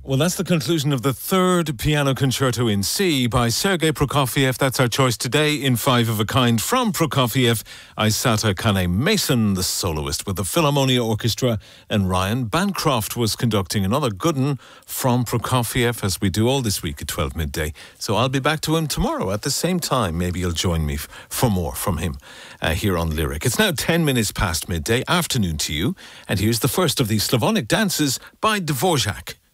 Well, that's the conclusion of the third piano concerto in C by Sergei Prokofiev. That's our choice today in Five of a Kind from Prokofiev. Isata Kane-Mason, the soloist with the Philharmonia Orchestra, and Ryan Bancroft was conducting another good one from Prokofiev, as we do all this week at 12 midday. So I'll be back to him tomorrow at the same time. Maybe you'll join me for more from him here on Lyric. It's now 10 minutes past midday. Afternoon to you. And here's the first of these Slavonic dances by Dvorak.